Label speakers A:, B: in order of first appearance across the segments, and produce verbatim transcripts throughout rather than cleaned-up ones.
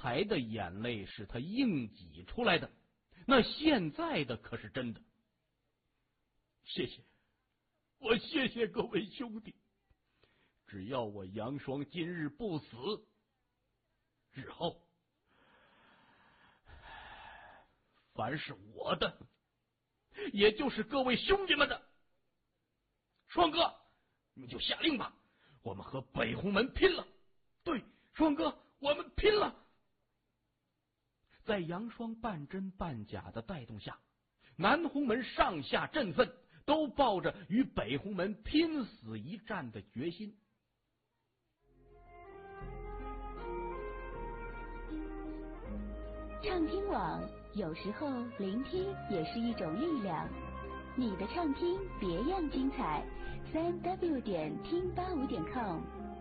A: 才的眼泪是他硬挤出来的，那现在的可是真的。谢谢，我谢谢各位兄弟，只要我杨双今日不死，日后凡是我的，也就是各位兄弟们的。双哥，你就下令吧，我们和北红门拼了！对，双哥，我们拼了！在杨双半真半假的带动下，南红门上下振奋，都抱着与北红门拼死一战的决心。
B: 畅听网，有时候聆听也是一种力量。你的畅听别样精彩，三 w 点听八五点 com。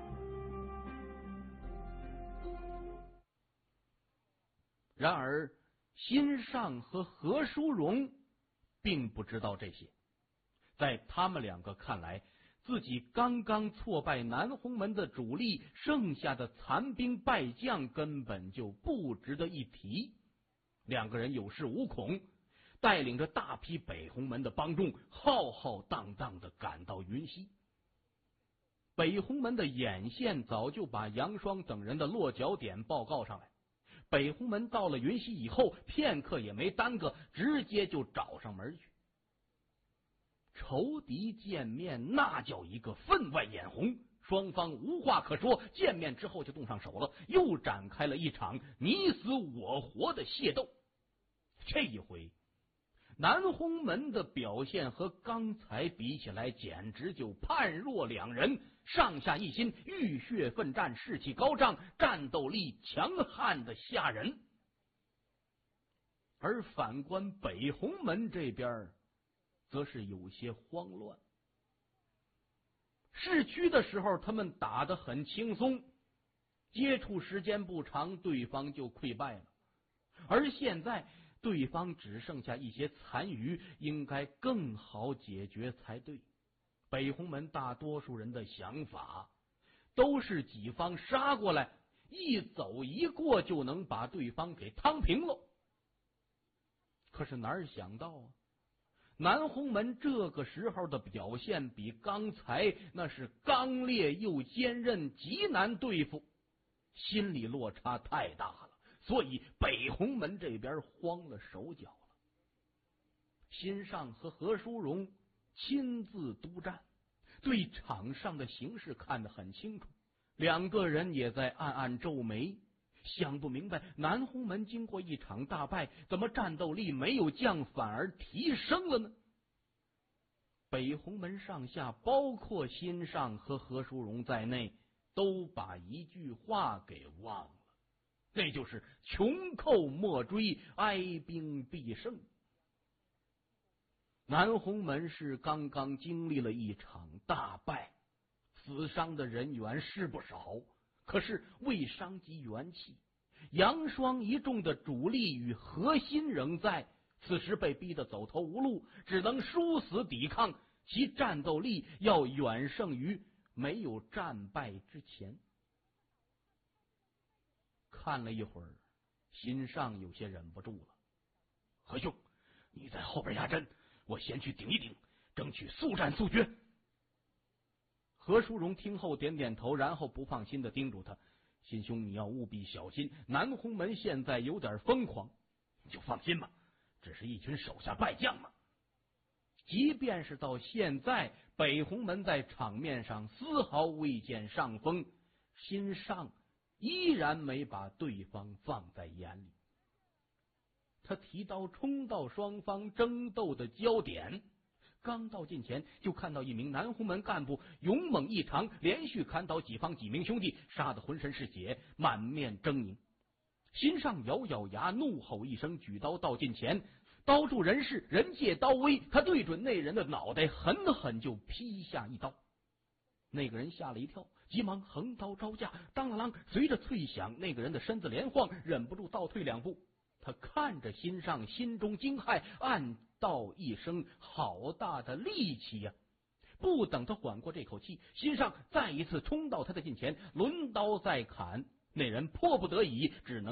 A: 然而，辛尚和何淑荣并不知道这些。在他们两个看来，自己刚刚挫败南红门的主力，剩下的残兵败将根本就不值得一提。两个人有恃无恐，带领着大批北红门的帮众，浩浩荡荡的赶到云溪。北红门的眼线早就把杨双等人的落脚点报告上来。北红门到了云溪以后，片刻也没耽搁，直接就找上门去。仇敌见面，那叫一个分外眼红，双方无话可说，见面之后就动上手了，又展开了一场你死我活的械斗。这一回，南红门的表现和刚才比起来，简直就判若两人，上下一心，浴血奋战，士气高涨，战斗力强悍的吓人。而反观北红门这边，则是有些慌乱。市区的时候，他们打得很轻松，接触时间不长，对方就溃败了。而现在，对方只剩下一些残余，应该更好解决才对。北红门大多数人的想法都是己方杀过来，一走一过就能把对方给趟平了。可是哪儿想到啊，南红门这个时候的表现比刚才那是刚烈又坚韧，极难对付，心理落差太大了，所以北红门这边慌了手脚了。辛尚和何淑荣亲自督战，对场上的形势看得很清楚，两个人也在暗暗皱眉，想不明白南红门经过一场大败，怎么战斗力没有降反而提升了呢？北红门上下包括辛尚和何淑荣在内，都把一句话给忘了，那就是穷寇莫追，哀兵必胜。南红门是刚刚经历了一场大败，死伤的人员是不少，可是未伤及元气。杨双一众的主力与核心仍在，此时被逼得走投无路，只能殊死抵抗，其战斗力要远胜于没有战败之前。看了一会儿，心上有些忍不住了。何兄，你在后边压阵，我先去顶一顶，争取速战速决。何淑荣听后点点头，然后不放心的叮嘱他：辛兄，你要务必小心，南红门现在有点疯狂。你就放心吧，只是一群手下败将嘛。即便是到现在，北红门在场面上丝毫未见上风，辛尚依然没把对方放在眼里。他提刀冲到双方争斗的焦点，刚到近前，就看到一名南红门干部勇猛异常，连续砍倒己方几名兄弟，杀得浑身是血，满面狰狞。心上咬咬牙，怒吼一声，举刀到近前，刀助人势，人借刀威，他对准那人的脑袋狠狠就劈下一刀。那个人吓了一跳，急忙横刀招架，当啷啷，随着脆响，那个人的身子连晃，忍不住倒退两步。他看着心上，心中惊骇，暗道一声：好大的力气呀！不等他缓过这口气，心上再一次冲到他的近前，抡刀再砍。那人迫不得已，只能